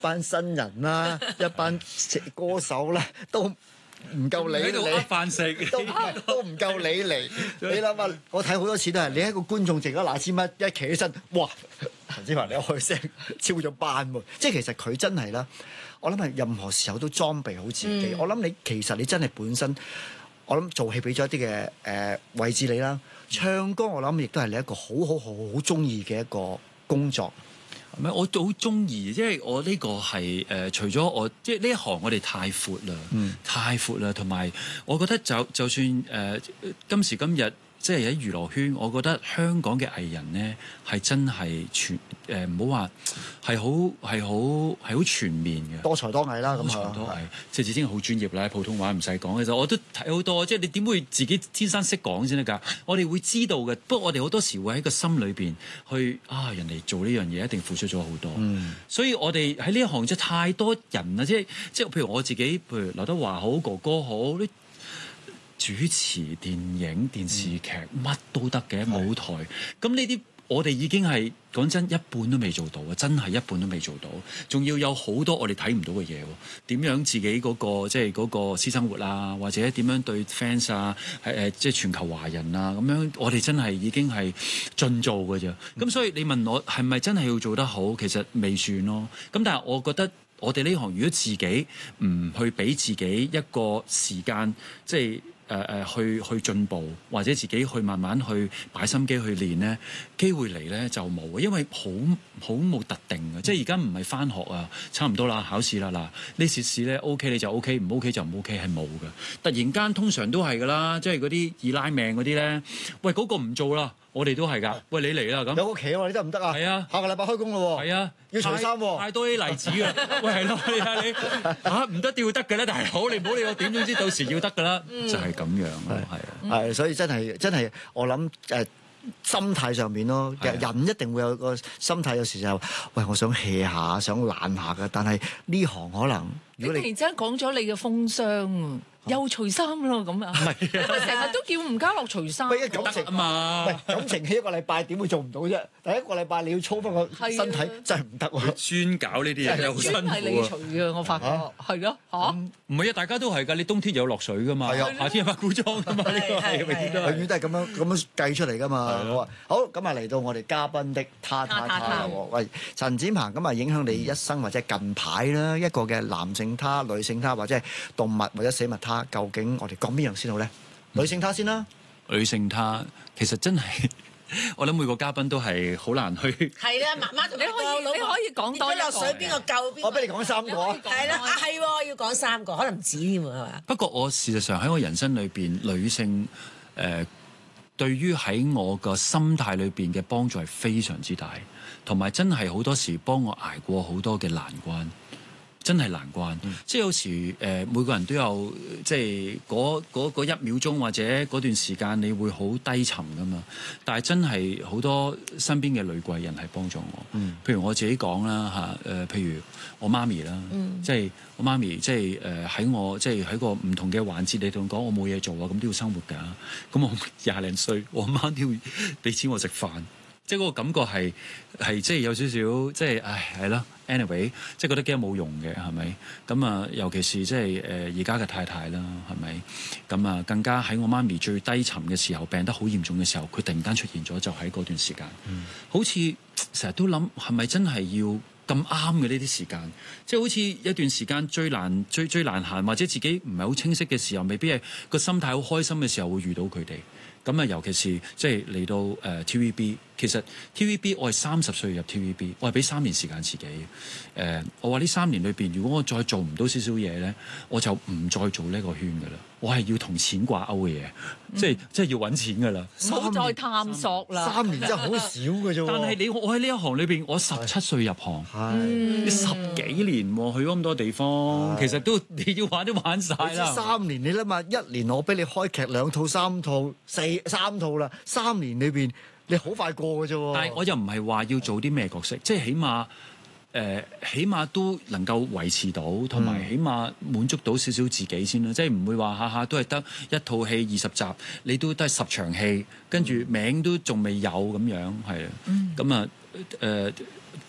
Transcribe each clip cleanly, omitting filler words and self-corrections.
班新人啦，一班歌手啦，都唔夠你喺度呃飯食， 都唔夠你嚟。你諗下，我睇好多次都係你一個觀眾席嗰嗱千蚊，一企起身，哇！陳志鵬你一開聲超咗班喎，即係其實佢真係啦。我諗係任何時候都裝備好自己。我諗你其實你真係本身，我諗做戲俾咗一啲嘅位置你啦。唱歌我諗亦都係你一個好中意嘅一個工作。 唔係，我好中意，即係我呢個係除咗我即係呢一行，我哋太闊啦，太闊啦，同埋我覺得就算今時今日。即係喺娛樂圈，我覺得香港嘅藝人咧係真係唔好話係好全面嘅， 多才多藝啦，咁多才多藝，即係已經好專業啦。普通話唔使講，其實我都睇好多，即係你點會自己天生識講先得㗎？我哋會知道嘅，不過我哋好多時會喺個心裏邊去人哋做呢樣嘢一定付出咗好多，所以我哋喺呢一行即係太多人啦，即係譬如我自己，譬如劉德華好，哥哥好。主持電影、電視劇乜都得嘅舞台，咁呢啲我哋已經係講真一半都未做到啊！真係一半都未做到，仲要有好多我哋睇唔到嘅嘢喎。點樣自己嗰個即係嗰個私生活啊，或者點樣對 fans 啊，即係全球華人啊咁樣，我哋真係已經係盡做嘅啫。咁所以你問我係咪真係要做得好，其實未算咯。咁但係我覺得我哋呢行如果自己唔去俾自己一個時間，即係。去進步，或者自己去慢慢去擺心機去練咧，機會嚟咧就冇，因為好冇特定嘅，即係而家唔係返學啊，差唔多啦，考試啦嗱，呢試咧 OK 你就 OK， 唔 OK 就唔 OK， 係冇嘅。突然間通常都係㗎啦，即係嗰啲二奶命嗰啲咧，喂嗰個唔做啦。我哋都係㗎，喂你嚟啦咁。 有個企喎，你得唔得啊？ 係啊， 下個禮拜開工咯喎。 係啊， 要除衫喎。 太多啲例子啊！喂係咯，你睇你唔得都要得嘅啦，大佬你唔好理我點，總之到時要得㗎啦，就係咁樣咯，係啊。 係，所以真係我諗心態上面咯，人一定會有個心態，有時就喂我想 hea 下，想懶下㗎，但係呢行可能如果你突然之間講咗你嘅風霜又除衫咯咁啊！唔係，成日都叫吳家樂除衫。 喂，感情啊嘛，喂，感情戲一個禮拜點會做唔到啫？第一個禮拜你要操翻個身體，真係唔得喎。 專搞呢啲嘢又好辛苦啊！ 係你除嘅，我發覺係咯嚇。 唔係啊，大家都係㗎。你冬天有落水㗎嘛？係啊，夏天有化古裝㗎嘛？呢個係永遠都係咁樣計出嚟㗎嘛。好，咁啊嚟到我哋嘉賓的他啦喎。喂，陳展鵬咁啊，影響你一生或者近排啦一個嘅男性他、女性他或者係動物或者死物他，究竟我哋講邊樣先好咧？女性他先啦。 女性他其實真係，我諗每個嘉賓都係好難去。 係啦，媽媽同你可以講多一個。 落水邊個救邊個？ 我俾你講三個。 係啦，係喎，要講三個，可能唔止添喎，係嘛？ 不過我事實上喺我人生裏邊，女性對於喺我個心態裏邊嘅幫助係非常之大，同埋真係好多時幫我捱過好多嘅難關。真係難關，即係有時每個人都有即係嗰一秒鐘或者嗰段時間，你會好低沉噶嘛。但係真係好多身邊嘅女貴人係幫助我。譬如我自己講啦嚇，譬如我媽咪啦，即係我媽咪，即係喺我即係喺個唔同嘅環節，你同我講我冇嘢做啊，咁都要生活㗎。咁我廿零歲，我媽都要俾錢我食飯。即係嗰個感覺係即係有少少即係係咯 anyway 即係覺得幾冇用嘅係咪？咁啊尤其是即係而家嘅太太啦係咪？咁啊更加喺我媽咪最低沉嘅時候，病得好嚴重嘅時候，佢突然間出現咗，就喺嗰段時間，好似成日都諗係咪真係要咁啱嘅呢啲時間？即係好似一段時間最難行，或者自己唔係好清晰嘅時候，未必係個心態好開心嘅時候會遇到佢哋。咁啊，尤其是即係嚟到TVB，其實 TVB 我係30歲入 TVB，我係俾3年時間自己。我話呢3年裏邊，如果我再做唔到少少嘢咧，我就唔再做呢個圈噶啦。我係要同錢掛鈎嘅嘢，即係要揾錢噶啦。 唔好再探索啦。 3年真係好少嘅啫。 但係我喺呢一行裏邊，我17歲入行，你10幾年喎，去咗咁多地方，其實都你要玩都玩晒啦。 3年你諗下，1年我俾你開劇2套、3套、3套啦，3年裏邊你好快過嘅啫喎。 但係我又唔係話要做啲咩角色，即係起碼都能夠維持到，同埋起碼滿足到少少自己先啦。即係唔會話下下都係得一套戲20集，你都得10場戲，跟住名都仲未有咁樣，係啊。咁啊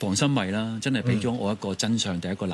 黃心慧啦，真係俾咗我一個真相，第一個